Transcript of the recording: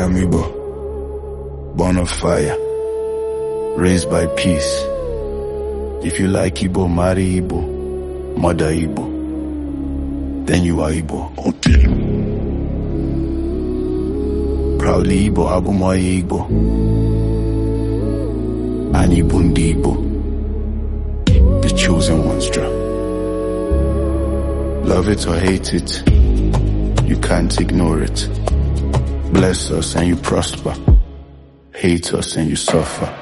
am Igbo, born of fire, raised by peace. If you like Igbo, marry Igbo, mother Igbo, then you are Igbo. Okay. Proudly Igbo, Abumoye Igbo, and Ibundi Igbo, the chosen ones drum. Love it or hate it, you can't ignore it. Bless us and you prosper, hate us and you suffer.